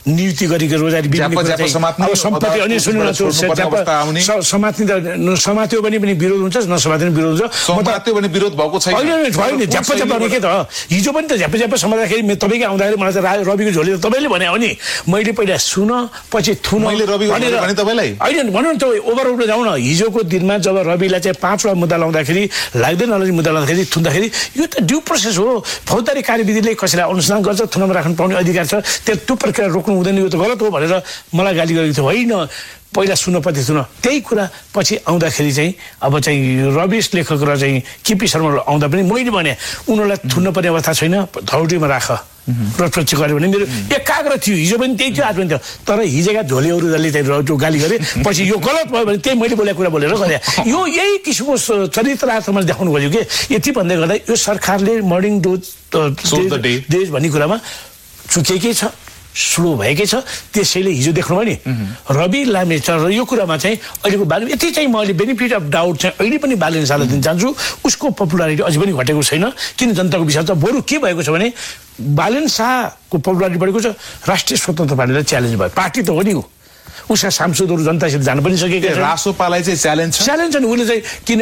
नियुक्ति गरेको रोजगारी सम्पत्ति अनि समात्यो भने पनि विरोध हुन्छ, नसमात्यो भने विरोध हुन्छ। समात्यो भने विरोध भएको छैन। होइन झ्याप्प भने के त हिजो पनि त झ्याप्प समात्दाखेरि तपाईँकै आउँदाखेरि मलाई त रविको झोले तपाईँले भने हो नि, मैले पहिला सुन पछि थुन भने तपाईँलाई होइन भनौँ न। त ओभरअलमा जाउँ न। हिजोको दिनमा जब रविलाई चाहिँ 5 वटा मुद्दा लाउँदाखेरि लाग्दैन नलाग्ने मुद्दा लाउँदाखेरि थुन्दाखेरि यो त ड्यू प्रोसेस हो। फौजदारी कार्यविधिले कसैलाई अनुसन्धान गर्छ, थुनमा राख्नु पाउने अधिकार छ, त्यो प्रक्रिया रोक्नु हुँदैन, यो त गलत हो भनेर मलाई गाली गरेको थियो। होइन पहिला सुन पछि सुन त्यही कुरा पछि आउँदाखेरि चाहिँ अब चाहिँ रविश लेखक र चाहिँ केपी शर्मा आउँदा पनि मैले भने उनीहरूलाई थुन्न पर्ने अवस्था छैन, धौटीमा राख प्रत्यक्ष गर्यो भने मेरो एकाग्र थियो। हिजो पनि त्यही थियो, आज पनि थियो। तर हिजोका झोलेहरू जसले चाहिँ जो गाली गरे पछि यो गलत भयो भने त्यही मैले बोलेको कुरा बोलेर गरे। यो यही किसिमको चरित्रार्थ मैले देखाउनु खोज्यो कि यति भन्दै गर्दा यो सरकारले मर्निङ डेज भन्ने कुरामा चुकेकै छ, स्लो भएकै छ। त्यसैले हिजो देख्नुभयो नि रवि लामिछाने र यो कुरामा चाहिँ अहिलेको बालन यति चाहिँ मैले बेनिफिट अफ डाउट चाहिँ अहिले पनि बालन शाहलाई दिन चाहन्छु। उसको पपुलारिटी अझै पनि घटेको छैन। किन जनताको विश्वास छ। बरु के भएको छ भने बालन शाहको पपुलारिटी बढेको छ, राष्ट्रिय स्वतन्त्र पार्टीलाई च्यालेन्ज भयो। पार्टी त हो नि, उसका सांसदहरू जनतासित जान पनि सकेका छन्। रासोपालाई चाहिँ च्यालेन्ज छ नि उसले चाहिँ।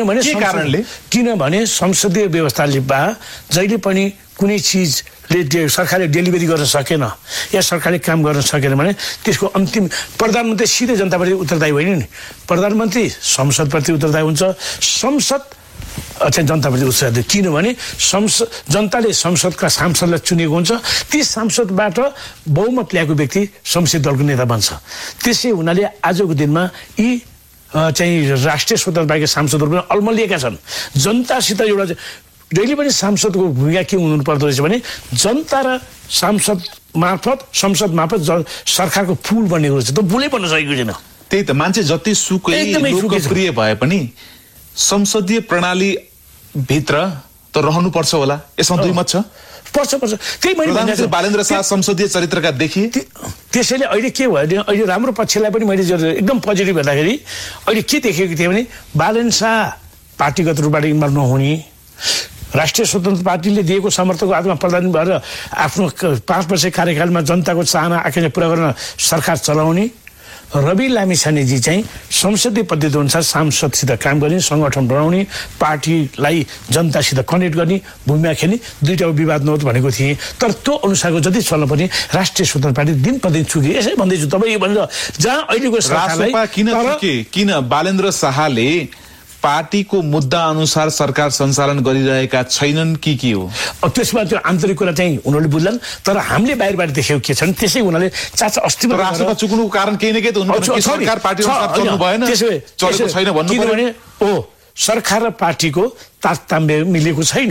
किनभने संसदीय व्यवस्थाले जहिले पनि कुनै चिजले सरकारले डेलिभरी गर्न सकेन या सरकारले काम गर्न सकेन भने त्यसको अन्तिम प्रधानमन्त्री सिधै जनताप्रति उत्तरदायी होइन नि। प्रधानमन्त्री संसदप्रति उत्तरदायी हुन्छ, संसद चाहिँ जनताप्रति उत्तरदायी। किनभने जनताले संसदका सांसदलाई चुनेको हुन्छ, ती सांसदबाट बहुमत ल्याएको व्यक्ति संसदीय दलको नेता बन्छ। त्यसै हुनाले आजको दिनमा यी चाहिँ राष्ट्रिय स्वतन्त्र पार्टीका सांसदहरू पनि अल्मलिएका छन्। जनतासित एउटा जहिले पनि सांसदको भूमिका के हुनु पर्दो रहेछ भने जनता र सांसद संसद मार्फत सरकारको पुल बनेको रहेछ। त पुलै बन्न सकेको छैन। त्यही त मान्छे जति सुकै लोकप्रिय भए पनि संसदीय प्रणाली भित्र त रहनुपर्छ होला। यसमा दुई मत छ। पर्छ त्यही मैले भनेको बालेन्द्र शाह संसदीय चरित्रका देखिए। त्यसैले अहिले के भयो अहिले राम्रो पक्षलाई पनि मैले एकदम पोजिटिभ हेर्दाखेरि अहिले के देखेको थिएँ भने बालेन्द्र शाह पार्टीगत रूपबाट इन्भल्भ नहुने, राष्ट्रिय स्वतन्त्र पार्टीले दिएको समर्थनको आधारमा प्रधान भएर आफ्नो 5 वर्ष कार्यकालमा जनताको चाहना आकांक्षा पूरा गर्न सरकार चलाउने, रवि लामिछानेजी चाहिँ संसदीय पद्धति अनुसार सांसदसित काम गर्ने, संगठन बनाउने, पार्टीलाई जनतासित कनेक्ट गर्ने भूमिका खेल्ने, दुईटा विवाद नहोस् भनेको थिएँ। तर त्यो अनुसारको जति चल्न पर्ने राष्ट्रिय स्वतन्त्र पार्टी दिन प्रतिदिन चुके। यसै भन्दैछु तपाईँ भनेर जहाँ अहिलेको सरकारलाई किन बालेन्द्र शाहले पार्टीको मुद्दा अनुसार सरकार सञ्चालन गरिरहेका छैनन् कि के हो? त्यसमा त्यो आन्तरिक कुरा चाहिँ उनीहरूले बुझ्लान्। तर हामीले बाहिरबाट देखेको के छन् त्यसै उनीहरूले चाचा अस्ति राष्ट्रमा चुक्नुको कारण केही न केही त हुनुपर्छ। सरकार पार्टी अनुसार चल्नु भएन, चलेको छैन भन्नु किनभने सरकार र पार्टीको तारतम्य मिलेको छैन।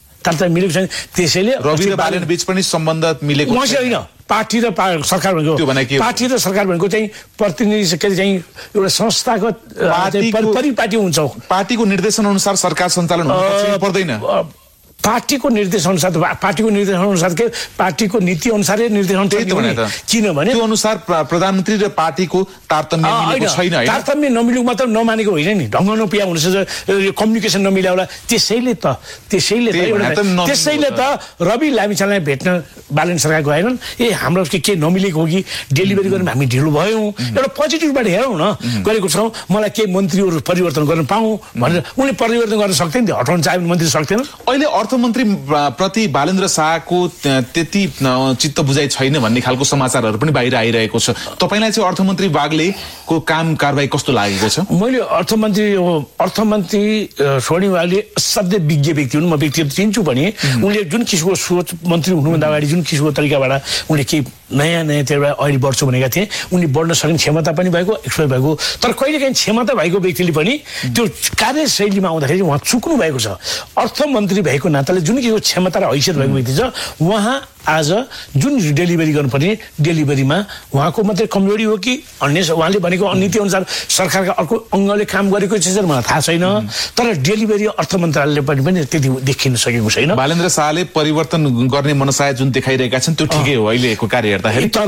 त्यसैले रवि र बालेन बीच पनि सम्बन्ध मिलेको छैन। पार्टी र सरकार भनेको चाहिँ प्रतिनिधि चाहिँ एउटा संस्थागत परिपाटी हुन्छ। पार्टीको निर्देशन अनुसार सरकार सञ्चालन हुनु पर्दैन। पार्टीको निर्देशन अनुसार के पार्टीको नीति अनुसार निर्देशन किनभने त्यो अनुसार प्रधानमन्त्री र पार्टीको तारतम्य मिलेको छैन। तारतम्य नमिलेको मात्र नमानेको होइन नि, ढङ्ग नपिया हुनसक्छ, कम्युनिकेसन नमिला होला। त्यसैले त रवि लामिछानेलाई भेट्न बालन सरकार गएनन्। हाम्रो के नमिलेको हो कि डेलिभरी गर्न हामी ढिलो भयौँ, एउटा पोजिटिभबाट हेरौँ न गरेको छौँ। मलाई केही मन्त्रीहरू परिवर्तन गर्न पाऊँ भनेर उनले परिवर्तन गर्न सक्थेन, हटाउन चाह्यो भने मन्त्री सक्थेन। अहिले अर्थमन्त्री प्रति बालेन्द्र शाहको त्यति चित्त बुझाइ छैन भन्ने खालको समाचारहरू पनि बाहिर आइरहेको छ। तपाईलाई चाहिँ अर्थमन्त्री बागलेको काम कारबाही कस्तो लागेको छ? मैले अर्थमन्त्री स्वर्णिम बागले असाध्यै विज्ञ व्यक्ति हुन्, म व्यक्तिगत चिन्छु पनि। उनले जुन किसिमको सोच मन्त्री हुनुभन्दा अगाडि जुन किसिमको तरिकाबाट उनले केही नयाँ त्यहाँ अहिले बढ्छु भनेका थिए, उनले बढ्न सक्ने क्षमता पनि भएको, एक्सपर्ट भएको। तर कहिलेकाहीँ क्षमता भएको व्यक्तिले पनि त्यो कार्यशैलीमा आउँदाखेरि उहाँ चुक्नु भएको छ। अर्थमन्त्री भएको नाताले जुन किसिमको क्षमता र हैसियत भएको व्यक्ति छ, उहाँ आज जुन डेलिभरी गर्नुपर्ने डेलिभरीमा उहाँको मात्रै कमजोरी हो कि अन्य उहाँले भनेको नीति अनुसार सरकारका अर्को अङ्गले काम गरेको छ मलाई थाहा छैन। तर डेलिभरी अर्थ मन्त्रालयले पनि त्यति देखिन सकेको छैन। बालेन्द्र शाहले परिवर्तन गर्ने मनसाय जुन देखाइरहेका छन् त्यो ठिकै हो अहिलेको कार्य हेर्दाखेरि।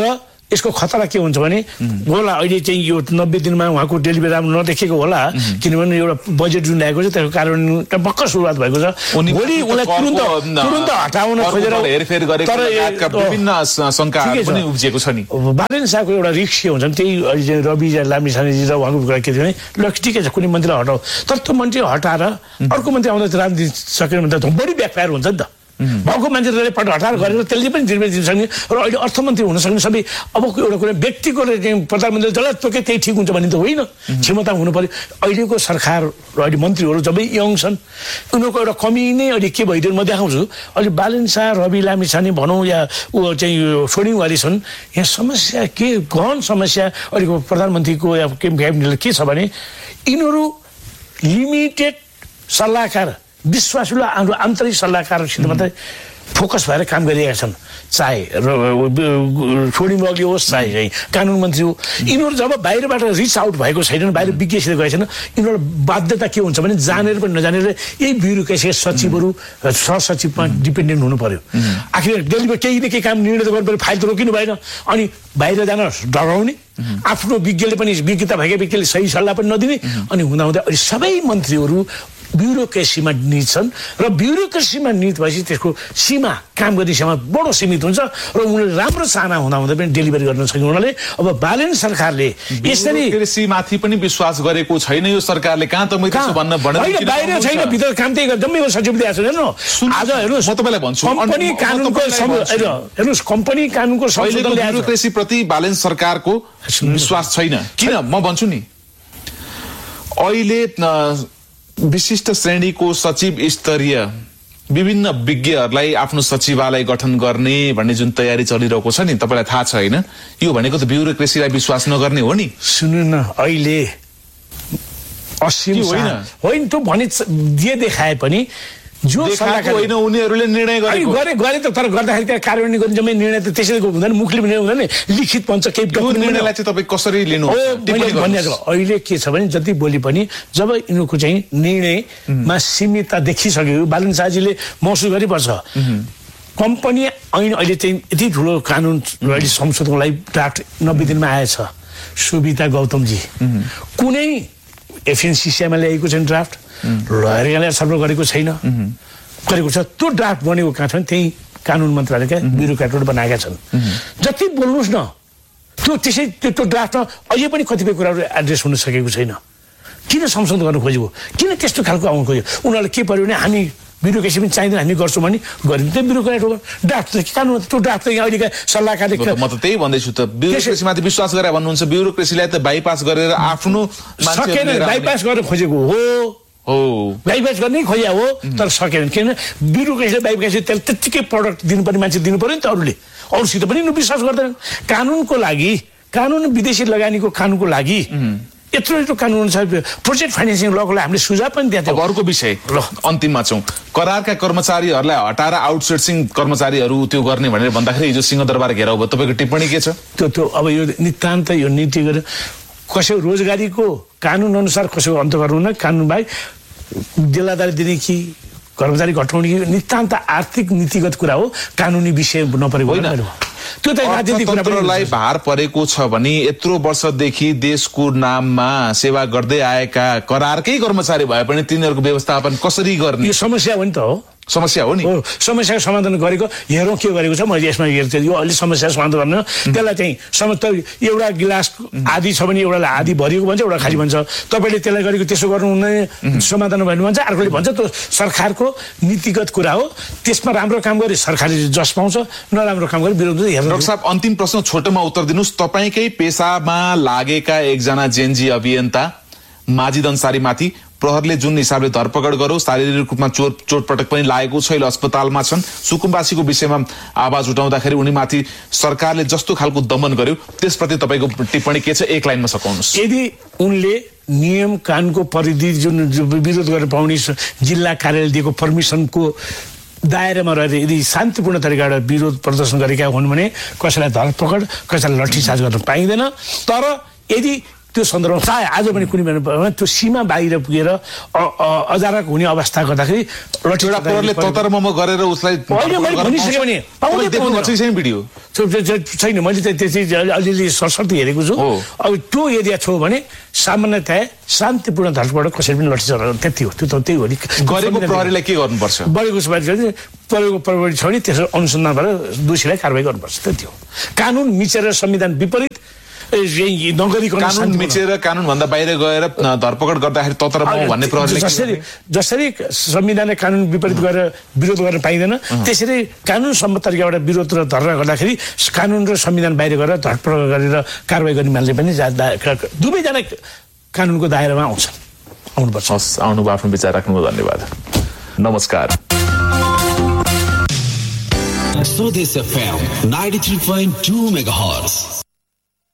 यसको खतरा के हुन्छ भने होला अहिले चाहिँ यो 90 दिनमा उहाँको डेलिभरी राम्रो नदेखेको होला किनभने एउटा बजेट जुन ल्याएको छ त्यसको कारण भर्खर सुरुवात भएको छ भोलि उनलाई तुरुन्त हटाउन खोजेर हेरफेर गरेको लगायतका विभिन्न शंकाहरू पनि उब्जिएको छ नि बालेन शाहको एउटा रिस्क के हुन्छ त्यही अहिले रवि लामिछानेजी र उहाँको कुरा के थियो भने ल ठिकै छ कुनै मन्त्रीलाई हटाऊ तर त्यो मन्त्री हटाएर अर्को मन्त्री आउँदा राजनीति सकेन भने त बढी ब्याकफायर हुन्छ नि त भएको मान्छेले पट हटार गरेर त्यसले पनि जिम्मेवारी दिन सक्ने र अहिले अर्थमन्त्री हुन सक्ने सबै अबको एउटा कुरा व्यक्तिको प्रधानमन्त्री जसलाई तोके त्यही ठिक हुन्छ भन्ने त होइन क्षमता हुनु पर्यो अहिलेको सरकार र अहिले मन्त्रीहरू जबै यङ छन् उनीहरूको एउटा कमी नै अहिले के भइदियो म देखाउँछु अहिले बालेन शाह रवि लामिछाने भनौँ या ऊ चाहिँ सोनिङवारी छन् यहाँ समस्या के गहन समस्या अहिलेको प्रधानमन्त्रीको या क्याबिनेटले के छ भने यिनीहरू लिमिटेड सल्लाहकार विश्वासुला आन्तरिक सल्लाहकारसित मात्रै फोकस भएर काम गरिरहेका छन् चाहे छोडिमगली होस् चाहे चाहिँ कानुन मन्त्री हो यिनीहरू जब बाहिरबाट रिच आउट भएको छैनन् बाहिर विज्ञसित गएको छैन यिनीहरू बाध्यता के हुन्छ भने जानेर पनि नजानेर यही ब्युरोक्रेसी सचिवहरू सहसचिवमा डिपेन्डेन्ट हुनु पर्यो आखिर डेलीमा केही न केही काम निर्णय त गर्नु पर्यो फाइल त रोकिनु भएन अनि बाहिर जान डराउने आफ्नो विज्ञले पनि विज्ञता भएका व्यक्तिले सही सल्लाह पनि नदिने अनि हुँदाहुँदै अहिले सबै मन्त्रीहरू ब्युरोक्रेसीमा निहित छन् र ब्युरोक्रेसीमा निहित भएपछि त्यसको सीमा काम गर्ने सीमा बडो सीमित हुन्छ र उनीहरूले राम्रो चाहना हुँदाहुँदै पनि डेलिभरी गर्न सक्ने हुनाले अब बालेन सरकारले यसरी ब्युरोक्रेसीमाथि पनि विश्वास गरेको छैन यो सरकारले कहाँ त मैले त्यसो भन्न होइन बाहिर छैन भित्र काम त्यही जम्मै सचिव दिएको छ हेर्नु आज हेर्नुहोस् म तपाईँलाई भन्छु कम्पनी कानुनको हेर्नुहोस् कम्पनी कानुनको ब्युरोक्रेसी प्रति बालेन सरकारको विश्वास छैन किन म भन्छु नि अहिले विशिष्ट श्रेणीको सचिव स्तरीय विभिन्न विज्ञहरूलाई आफ्नो सचिवालय गठन गर्ने भन्ने जुन तयारी चलिरहेको छ नि तपाईलाई थाहा छ हैन यो भनेको त ब्युरोक्रेसीलाई विश्वास नगर्ने हो नि सुन्नु न अहिले असीम होइन त्यो भने दिए देखाए पनि जो सल्लाहकार होइन उनीहरूले निर्णय गरे त तर गर्दाखेरि त्यहाँ कार्यान्वयन गर्ने जम्मै निर्णय त त्यसैले हुँदैन मुखले पनि हुँदैन लिखित भन्छ केही निर्णयलाई चाहिँ तपाईँ कसरी लिनु अहिले के छ भने जति बोली पनि जब यिनीहरूको चाहिँ निर्णयमा सीमितता देखिसक्यो बालेन शाहजीले महसुस गरिपर्छ कम्पनी ऐन अहिले चाहिँ यति ठुलो कानुन अहिले संशोधनको लागि ड्राफ्ट 90 दिनमा आएछ सुविता गौतमजी कुनै एफएनसीसीमा ल्याएको छैन ड्राफ्ट लहरियाले सर्व गरेको छैन गरेको छ त्यो ड्राफ्ट बनेको कहाँ छ भने त्यही कानुन मन्त्रालयका ब्युरोक्रेटहरू बनाएका छन् जति बोल्नुहोस् न त्यो त्यसै त्यो ड्राफ्टमा अझै पनि कतिपय कुराहरू एड्रेस हुन सकेको छैन किन संशोधन गर्न खोजेको किन त्यस्तो खालको आउनु खोज्यो उनीहरूले के पर्यो भने हामी ब्युरोक्रेसी पनि चाहिँदैन हामी गर्छौँ भने गरिन्छ त्यो ब्युरोक्रेट हो ड्राफ्ट कानुन त्यो ड्राफ्ट त यहाँ अहिलेका सल्लाहकारले म त त्यही भन्दैछु त ब्युरोक्रेसीमाथि विश्वास गरेर भन्नुहुन्छ ब्युरोक्रेसीलाई त बाइपास गरेर आफ्नो सकेन बाइपास गरेर खोजेको हो बाइपास गर्नै खोज्या हो तर सकेन किन ब्युरोक्रेसीले बाइपास त्यसले त्यत्तिकै प्रडक्ट दिनुपर्ने मान्छे दिनु पर्यो नि त अरूसित पनि विश्वास गर्दैन कानुनको लागि कानुन विदेशी लगानीको कानुनको लागि यत्रो कानुन छ प्रोजेक्ट फाइनेन्सिङ लको लागि हामीले सुझाव पनि दिएको थियो अर्को विषय ल अन्तिममा छौँ करारका कर्मचारीहरूलाई हटाएर आउटसोर्सिङ कर्मचारीहरू त्यो गर्ने भनेर भन्दाखेरि हिजो सिंहदरबार घेराउ भयो तपाईँको टिप्पणी के छ त्यो अब यो नितान्त यो नीति गरेर कसै रोजगारीको कानुन अनुसार कसैको अन्त गर्नु न कानुन बाहेक जिल्लादारी दिने कि कर्मचारी घटाउने कि नितान्त आर्थिक नीतिगत कुरा हो कानुनी विषय नपरेको होइन त्यो त राजनीतिकलाई भार परेको छ भने यत्रो वर्षदेखि देशको नाममा सेवा गर्दै आएका करारकै कर्मचारी भए पनि तिनीहरूको व्यवस्थापन कसरी गर्ने यो समस्या हो नि त हो समस्या हो नि समस्याको समाधान गरेको हेरौँ के गरेको छ मैले यसमा हेर्छु यो अलि समस्या समाधान गर्न त्यसलाई चाहिँ समस्त एउटा गिलास आधी छ भने एउटालाई आधी भरिएको भन्छ एउटा खाली भन्छ तपाईँले त्यसलाई गरेको त्यसो गर्नु हुने समाधान भन्नु भन्छ अर्कोले भन्छ त्यो सरकारको नीतिगत कुरा हो त्यसमा राम्रो काम गरे सरकारले जस पाउँछ नराम्रो काम गरे विरोध हेर्नु डाक्टर साहब अन्तिम प्रश्न छोटोमा उत्तर दिनुहोस् तपाईँकै पेसामा लागेका एकजना जेएनजी अभियन्ता माजिद अन्सारीमाथि प्रहरले जुन हिसाबले धरपकड गर्यो शारीरिक रूपमा चोटपटक पनि लागेको छ अस्पतालमा छन् सुकुम्बासीको विषयमा आवाज उठाउँदाखेरि उनीमाथि सरकारले जस्तो खालको दमन गर्यो त्यसप्रति तपाईँको टिप्पणी के छ एक लाइनमा सकाउनुहोस् यदि उनले नियम कानुनको परिधि जुन विरोध गर्न पाउने जिल्ला कार्यालय दिएको पर्मिसनको दायरामा रहेर यदि शान्तिपूर्ण तरिकाबाट विरोध प्रदर्शन गरेका हुन् भने कसैलाई धरपकड कसैलाई लठीचार्ज गर्न पाइँदैन तर यदि त्यो सन्दर्भमा चाहे आज पनि कुनै बेला त्यो सीमा बाहिर पुगेर अजारक हुने अवस्था गर्दाखेरि प्रहरीले ततर मम गरेर उसलाई भनिसक्यो भने भिडियो छैन। मैले चाहिँ त्यो चाहिँ अलिअलि सरसर्ती हेरेको छु। अब त्यो एरिया छ भने सामान्यतया शान्तिपूर्ण धर्मबाट कसैले पनि लट्ठी चलाउनु त्यति हो। त्यो त त्यही हो नि। गरेको प्रहरीलाई के गर्नुपर्छ? गरेको परेको प्रहरी छ भने त्यसो अनुसन्धानबाट दोषीलाई कारबाही गर्नुपर्छ त्यति हो। कानुन मिचेर संविधान विपरीत नगरिकन कानुन मिचेर कानुन भन्दा बाहिर गएर धरपकड गर्दाखेरि ततरमा भन्ने प्रहरीले जसरी संविधानले कानुन विपरीत गरेर विरोध गर्न पाइँदैन त्यसरी कानुन सम्मत तरिकाबाट विरोध र धरना गर्दाखेरि कानुन र संविधान बाहिर गएर धरपकड गरेर कारबाही गर्ने मान्छे पनि दुवैजना कानुनको दायरामा आउनुपर्छ। आउनुभयो, आफ्नो विचार राख्नुभयो, धन्यवाद, नमस्कार। स्वदेश FM 93.2 मेगाहर्ट्ज